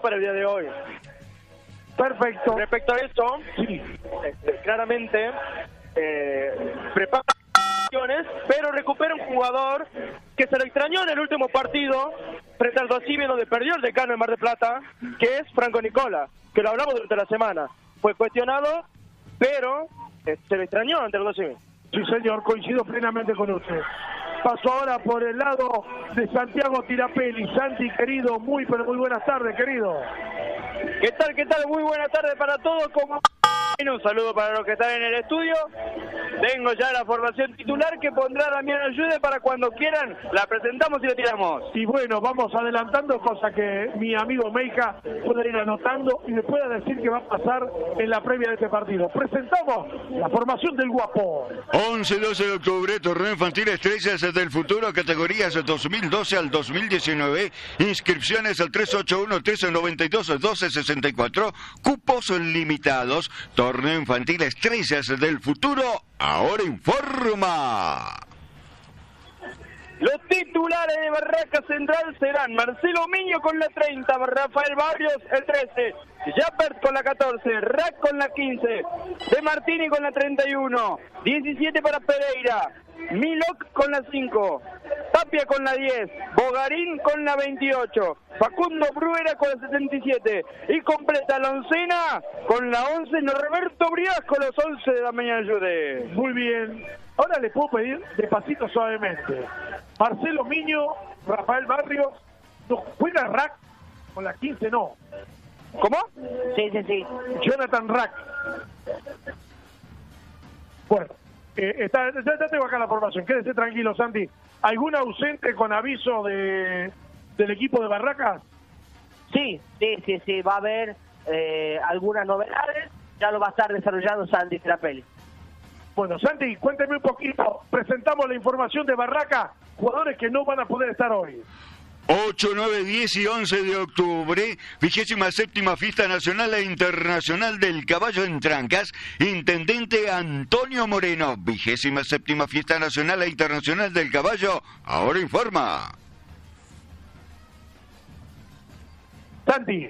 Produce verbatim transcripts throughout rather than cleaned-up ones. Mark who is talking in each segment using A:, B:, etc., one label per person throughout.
A: para el día de hoy.
B: Perfecto.
A: Respecto a eso,
B: Sí.
A: este, claramente eh, prepara pero recupera un jugador que se le extrañó en el último partido frente al Dosimi, donde perdió el Decano en Mar del Plata, que es Franco Nicola, que lo hablamos durante la semana. Fue cuestionado, pero eh, se le extrañó ante el Dosimi.
B: Sí, señor, coincido plenamente con usted. Paso ahora por el lado de Santiago Tirapelli. Santi, querido, muy, pero muy buenas tardes, querido.
A: ¿Qué tal, qué tal? Muy buena tarde para todos. Como... Un saludo para los que están en el estudio. Tengo ya la formación titular que pondrá Damián Ayude para cuando quieran. La presentamos y la tiramos.
B: Y bueno, vamos adelantando, cosa que mi amigo Meija pueda ir anotando y me pueda decir qué va a pasar en la previa de este partido. Presentamos la formación del Guapo.
C: once y doce de octubre, torneo infantil Estrellas del Futuro, categorías dos mil doce al dos mil diecinueve. Inscripciones al tres ocho uno, trece noventa y dos, doce sesenta y cuatro. Cupos limitados. Torneo infantil Estrellas del Futuro, ahora informa.
A: Los titulares de Barraca Central serán Marcelo Miño con la treinta, Rafael Barrios el trece, Japert con la catorce, Rack con la quince, De Martini con la treinta y uno, diecisiete para Pereira, Milok con la cinco, Tapia con la diez, Bogarín con la veintiocho, Facundo Bruera con la setenta y siete y completa la oncena con la once Norberto Brias con los once de Damián Ayude.
B: Muy bien. Ahora le puedo pedir despacito suavemente. Marcelo Miño, Rafael Barrios, no, juega Rack con la quince, no.
A: ¿Cómo?
D: Sí, sí, sí.
B: Jonathan Rack. Bueno, eh, está, ya, ya tengo acá la formación. Quédese tranquilo, Santi. ¿Algún ausente con aviso de del equipo de Barracas?
D: Sí, sí, sí, sí. Va a haber eh, algunas novedades. Ya lo va a estar desarrollando Santi Tirapelli.
B: Bueno, Santi, cuénteme un poquito. Presentamos la información de Barraca, jugadores que no van a poder estar hoy.
C: ocho, nueve, diez y once de octubre, vigésima séptima Fiesta Nacional e Internacional del Caballo en Trancas, Intendente Antonio Moreno. Vigésima séptima Fiesta Nacional e Internacional del Caballo, ahora informa.
B: Santi,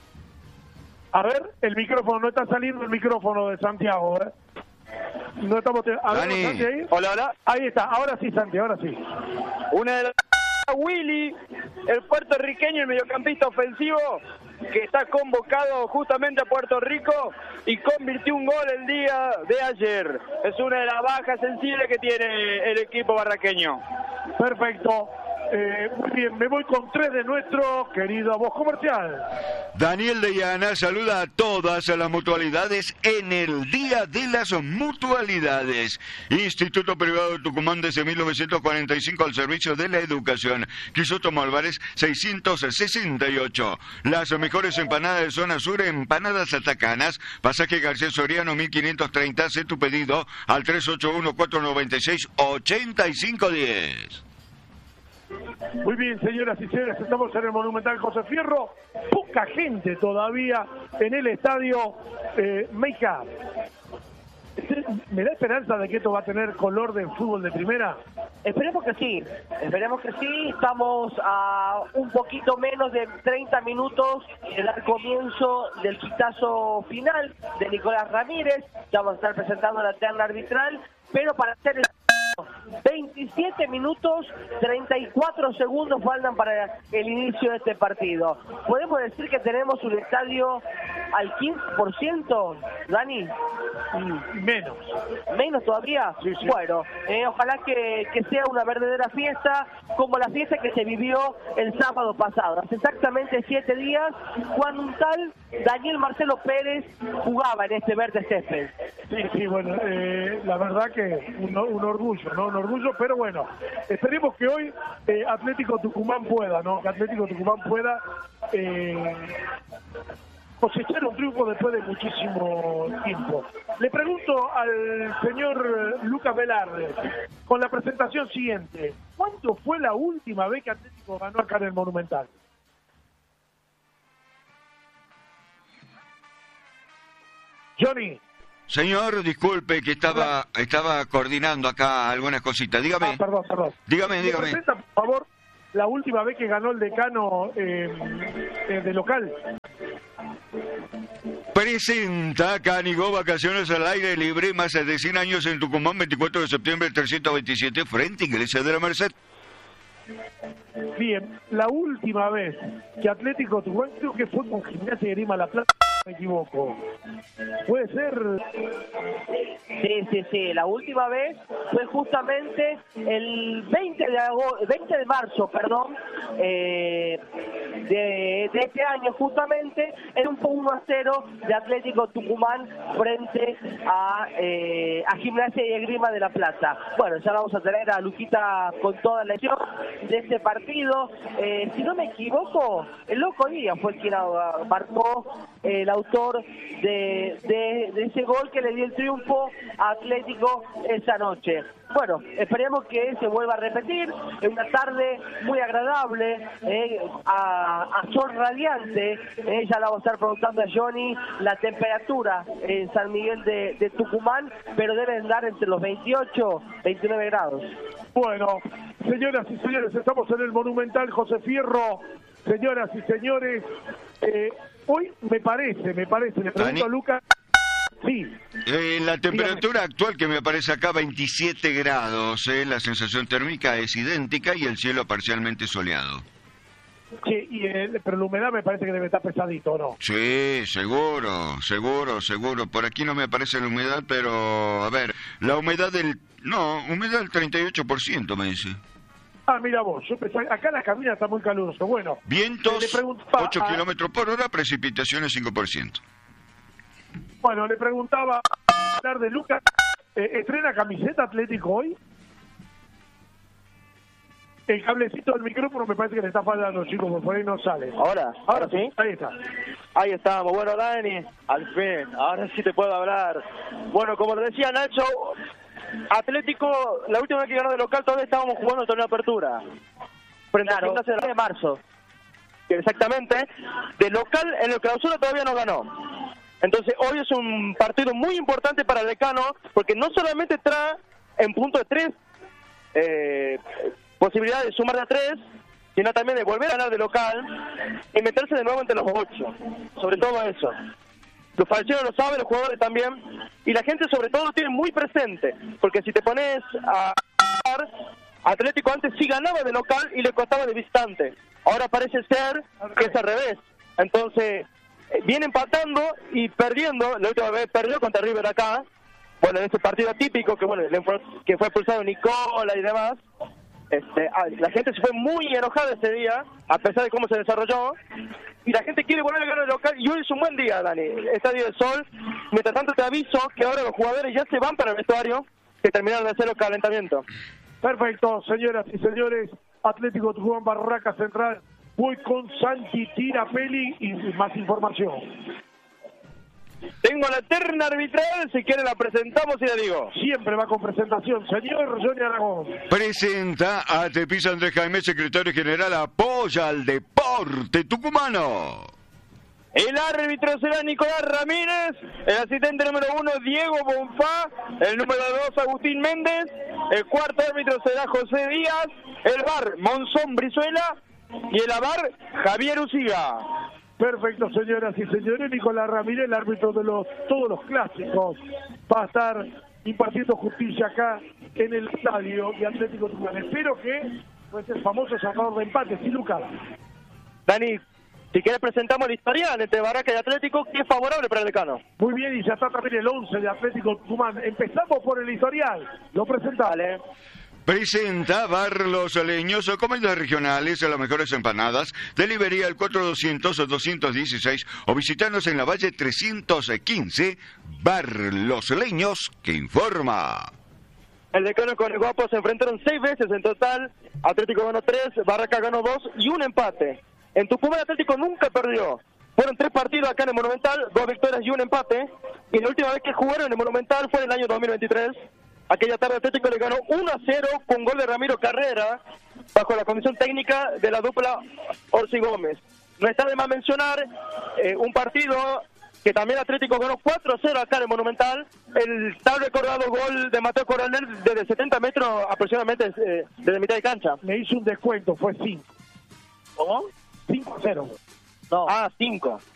B: a ver, el micrófono, no está saliendo el micrófono de Santiago, ¿eh? No estamos... A ver,
C: Dani.
B: Santi, ahí.
A: Hola, hola.
B: Ahí está, ahora sí, Santi, ahora sí.
A: Una de las... Willy, el puertorriqueño, el mediocampista ofensivo, que está convocado justamente a Puerto Rico y convirtió un gol el día de ayer. Es una de las bajas sensibles que tiene el equipo barraqueño.
B: Perfecto. Eh, muy bien, me voy con tres de nuestro querido voz comercial.
C: Daniel de Llana saluda a todas las mutualidades en el Día de las Mutualidades. Instituto Privado de Tucumán desde mil novecientos cuarenta y cinco al servicio de la educación. Crisóstomo Álvarez seiscientos sesenta y ocho. Las mejores empanadas de zona sur, empanadas atacanas. Pasaje García Soriano mil quinientos treinta. Haz tu pedido al tres ocho uno, cuatro nueve seis, ocho cinco uno cero.
B: Muy bien, señoras y señores, estamos en el Monumental José Fierro. Poca gente todavía en el estadio. Eh, Meija, ¿me da esperanza de que esto va a tener color de fútbol de primera?
D: Esperemos que sí, esperemos que sí. Estamos a un poquito menos de treinta minutos del comienzo del quitazo final de Nicolás Ramírez. Ya vamos a estar presentando la terna arbitral, pero para hacer el... veintisiete minutos, treinta y cuatro segundos faltan para el inicio de este partido. ¿Podemos decir que tenemos un estadio al quince por ciento, Dani?
B: Mm, menos.
D: ¿Menos todavía?
B: Sí, sí.
D: Bueno, eh, ojalá que, que sea una verdadera fiesta, como la fiesta que se vivió el sábado pasado. Hace exactamente siete días, cuando un tal Daniel Marcelo Pérez jugaba en este verde césped.
B: Sí, sí, bueno, eh, la verdad que un, un orgullo, ¿no? Un orgullo, pero bueno, esperemos que hoy eh, Atlético Tucumán pueda, ¿no? Que Atlético Tucumán pueda eh, cosechar un triunfo después de muchísimo tiempo. Le pregunto al señor Lucas Velarde, con la presentación siguiente, ¿cuándo fue la última vez que Atlético ganó acá en el Monumental? Johnny.
C: Señor, disculpe que estaba estaba coordinando acá algunas cositas. Dígame.
B: Ah, perdón, perdón.
C: Dígame,
B: ¿Me
C: dígame.
B: presenta, por favor, la última vez que ganó el Decano eh, eh, de local.
C: Presenta Canigó Vacaciones al Aire Libre, más de cien años en Tucumán, veinticuatro de septiembre, trescientos veintisiete, frente a Iglesia de la Merced.
B: Bien, la última vez que Atlético Tucumán, creo que fue con Gimnasia y Grima La Plata, me equivoco. ¿Puede ser?
D: Sí, sí, sí. La última vez fue justamente el veinte de agosto, veinte de marzo, perdón, eh, de, de este año justamente, en un uno a cero de Atlético Tucumán frente a, eh, a Gimnasia y Esgrima de La Plata. Bueno, ya vamos a tener a Luquita con toda la lesión de este partido. Eh, si no me equivoco, el Loco Díaz fue quien marcó el autor de, de, de ese gol que le dio el triunfo a Atlético esa noche. Bueno, esperemos que se vuelva a repetir en una tarde muy agradable, eh, a, a sol radiante. Eh, ya la vamos a estar preguntando a Johnny la temperatura en San Miguel de, de Tucumán, pero deben dar entre los veintiocho y veintinueve grados.
B: Bueno, señoras y señores, estamos en el Monumental José Fierro. Señoras y señores, eh, hoy me parece, me parece, le pregunto
C: Dani.
B: a Lucas. Sí.
C: Eh, la temperatura actual que me aparece acá, veintisiete grados, eh, la sensación térmica es idéntica y el cielo parcialmente soleado.
B: Sí, y el, pero la humedad me parece que debe estar pesadito, ¿no?
C: Sí, seguro, seguro, seguro. Por aquí no me aparece la humedad, pero, a ver, la humedad del... No, humedad del treinta y ocho por ciento, me dice.
B: Ah, mira vos, yo pensé, acá la cabina está muy caluroso. Bueno,
C: vientos
B: le preguntaba
C: ocho
B: a-
C: kilómetros por hora, precipitaciones cinco por ciento.
B: Bueno, le preguntaba a hablar de Lucas, eh, ¿estrena camiseta Atlético hoy? El cablecito del micrófono me parece que le está fallando, chicos, porque por ahí no sale.
E: Ahora, ahora sí.
B: Ahí está.
E: Ahí estamos. Bueno, Dani, al fin, ahora sí te puedo hablar. Bueno, como le decía Nacho, Atlético, la última vez que ganó de local todavía estábamos jugando el torneo de apertura. Frente
D: Claro,
E: a Gimnasia
D: de marzo.
E: Exactamente. De local en el clausura todavía no ganó. Entonces hoy es un partido muy importante para el Decano, porque no solamente trae en punto de tres eh, posibilidad de sumar de tres, sino también de volver a ganar de local y meterse de nuevo entre los ocho. Sobre todo eso. Los falleros lo saben, los jugadores también, y la gente sobre todo lo tiene muy presente, porque si te pones a... Atlético antes sí ganaba de local y le costaba de visitante. Ahora parece ser que es al revés. Entonces, eh, viene empatando y perdiendo. La última vez perdió contra River acá. Bueno, en ese partido típico que bueno que fue expulsado Nicola y demás. Este, ah, la gente se fue muy enojada ese día, a pesar de cómo se desarrolló. Y la gente quiere volver a ganar el local. Y hoy es un buen día, Dani. Estadio del Sol. Mientras tanto te aviso que ahora los jugadores ya se van para el vestuario, que terminaron de hacer el calentamiento.
B: Perfecto, señoras y señores, Atlético Tucumán Barraca Central, voy con Santi Tirapelli y más información.
E: Tengo la terna arbitral, si quiere la presentamos y le digo.
B: Siempre va con presentación, señor Johnny Aragón.
C: Presenta a Tepisa Andrés Jaime, secretario general, apoya al deporte tucumano.
E: El árbitro será Nicolás Ramírez, el asistente número uno Diego Bonfá, el número dos Agustín Méndez, el cuarto árbitro será José Díaz, el V A R Monzón Brizuela y el A V A R Javier Uciga.
B: Perfecto, señoras y señores, Nicolás Ramírez, el árbitro de los todos los clásicos, va a estar impartiendo justicia acá en el estadio de Atlético Tucumán. Espero que pues, el famoso sacador de empate, ¿sí, Lucas?
E: Dani, si quieres presentamos el historial entre Barraca y Atlético, que es favorable para el Decano.
B: Muy bien, y ya está también el once de Atlético Tucumán. Empezamos por el historial, lo presentamos.
E: Vale.
C: Presenta Bar Los Leños, comidas regionales, las mejores empanadas. Delivería al cuatro doscientos doscientos dieciséis o visitarnos en la Valle trescientos quince. Bar Los Leños, que informa.
E: El Decano con el Guapo se enfrentaron seis veces en total. Atlético ganó tres, Barraca ganó dos y un empate. En Tucumán Atlético nunca perdió. Fueron tres partidos acá en el Monumental, dos victorias y un empate. Y la última vez que jugaron en el Monumental fue en el año dos mil veintitrés. Aquella tarde Atlético le ganó uno a cero con gol de Ramiro Carrera, bajo la comisión técnica de la dupla Orsi Gómez. No está de más mencionar eh, un partido que también Atlético ganó cuatro a cero acá en el Monumental. El tal recordado gol de Mateo Coronel desde setenta metros aproximadamente eh, desde mitad de cancha.
B: Le hizo un descuento, fue cinco.
E: ¿Cómo?
B: cinco a cero.
E: No. Ah, cinco.